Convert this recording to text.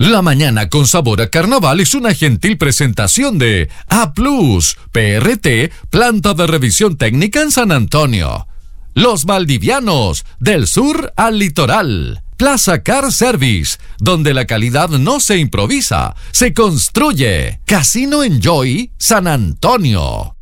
La mañana con sabor a carnaval es una gentil presentación de A+, PRT, planta de revisión técnica en San Antonio. Los Valdivianos, del sur al litoral. Plaza Car Service, donde la calidad no se improvisa, se construye. Casino Enjoy, San Antonio.